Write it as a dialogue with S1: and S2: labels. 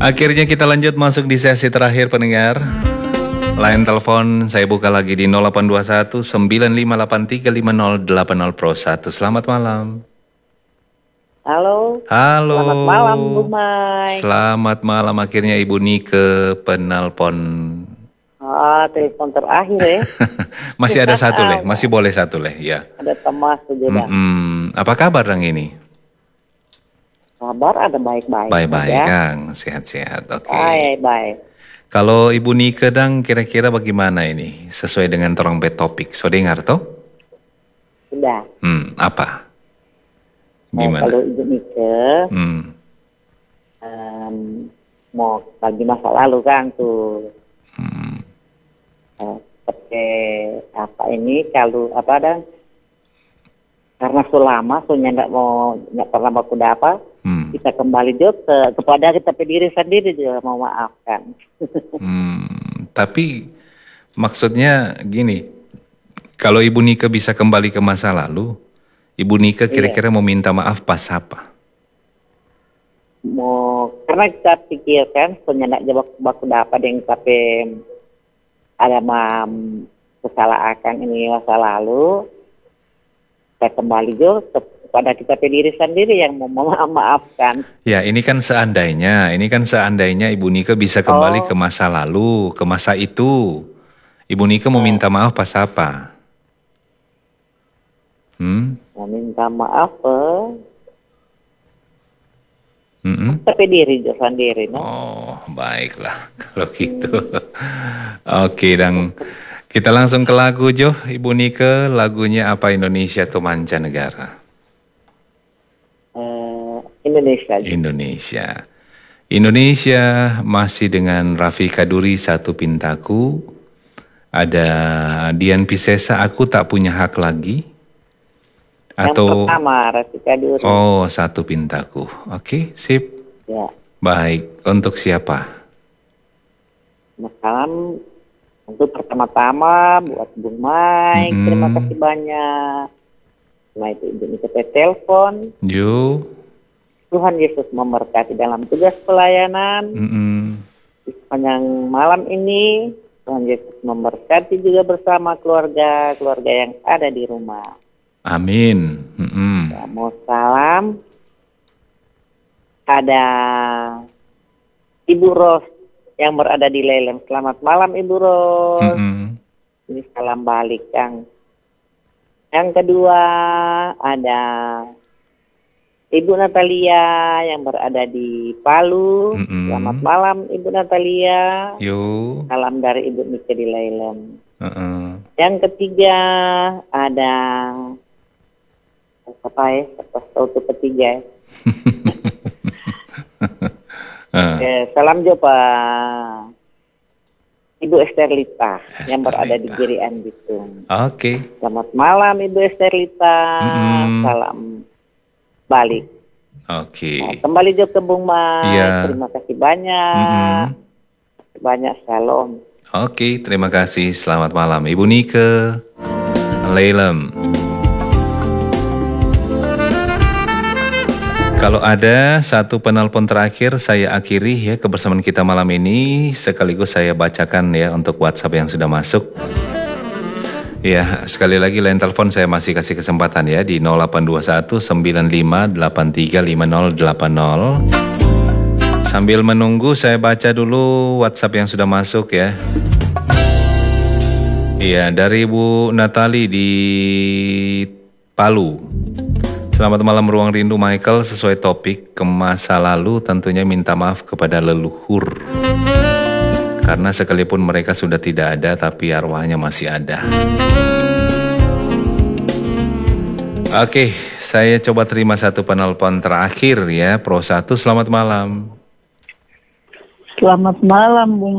S1: Akhirnya kita lanjut masuk di sesi terakhir pendengar. Line telepon saya buka lagi di 0821 9583 5080 Pro 1. Selamat malam.
S2: Halo.
S1: Halo.
S2: Selamat malam Bu Mai.
S1: Selamat malam, akhirnya Ibu Nike penelpon.
S2: Telepon terakhir ya.
S1: Masih ada satu leh, masih boleh satu leh ya.
S2: Ada Thomas juga.
S1: Apa kabar Dang ini?
S2: Kabar ada baik-baik.
S1: Baik-baik
S2: ya.
S1: Kang, sehat-sehat. Oke.
S2: Baik-baik.
S1: Kalau Ibu Nike Dang kira-kira bagaimana ini? Sesuai dengan trompet topik. So dengar toh?
S2: Sudah.
S1: Apa? Gimana?
S2: Kalau Ibu Nike mau bagi masa lalu kan tuh. Seperti apa ini kalau apa dan karena selama soalnya nggak pernah aku dapat kita kembali juga kepada kita diri sendiri juga mau maafkan.
S1: Tapi maksudnya gini, kalau Ibu Nike bisa kembali ke masa lalu, Ibu Nike kira-kira mau minta maaf pas apa?
S2: Karena kita pikirkan soalnya nggak jawab baku dapat yang tapi ada kesalahan ini masa lalu, saya kembali juga kepada kita diri sendiri yang mau memaafkan.
S1: Ya, ini kan seandainya Ibu Nike bisa kembali ke masa lalu, ke masa itu. Ibu Nike mau minta maaf pas apa?
S2: Mau minta maaf tapi diri sendiri. No?
S1: Oh, baiklah kalau gitu. Oke, dan kita langsung ke lagu Jo, Ibu Nike. Lagunya apa, Indonesia atau mancanegara?
S2: Indonesia.
S1: Indonesia masih dengan Raffi Kaduri, Satu Pintaku. Ada Dian Piscesa, Aku Tak Punya Hak Lagi. Atau
S2: yang pertama Raffi Kaduri.
S1: Oh, Satu Pintaku. Oke, sip.
S2: Ya.
S1: Baik, untuk siapa?
S2: Salam untuk pertama-tama buat Bung Mai. Terima kasih banyak. Nah itu Ibu Nike telepon.
S1: Jo.
S2: Tuhan Yesus memberkati dalam tugas pelayanan. Di sepanjang malam ini Tuhan Yesus memberkati juga bersama keluarga yang ada di rumah.
S1: Amin.
S2: Ya, mau salam. Ada Ibu Ros yang berada di Lelem. Selamat malam Ibu Ros. Ini salam balik Kang. Yang kedua ada Ibu Natalia yang berada di Palu. Selamat malam Ibu Natalia.
S1: Yo.
S2: Salam dari Ibu Nike di Lelem. Yang ketiga ada apa ya? Tahu itu ketiga ya. Salam juga Ibu Esterlita yang berada di Girian Bitung.
S1: Oke.
S2: Selamat malam Ibu Esterlita. Salam balik.
S1: Oke.
S2: Nah, kembali juga ke Bung Mai.
S1: Iya.
S2: Terima kasih banyak. Banyak shalom.
S1: Oke, terima kasih. Selamat malam Ibu Nike. Lelem. Kalau ada satu penelpon terakhir, saya akhiri ya kebersamaan kita malam ini. Sekaligus saya bacakan ya untuk WhatsApp yang sudah masuk. Ya, sekali lagi line telepon saya masih kasih kesempatan ya di 0821 9583 5080. Sambil menunggu saya baca dulu WhatsApp yang sudah masuk ya. Iya, dari Bu Natali di Palu. Selamat malam Ruang Rindu Michael, sesuai topik ke masa lalu tentunya minta maaf kepada leluhur. Karena sekalipun mereka sudah tidak ada tapi arwahnya masih ada. Oke, saya coba terima satu penelpon terakhir ya, Pro 1, selamat malam.
S3: Selamat malam Bung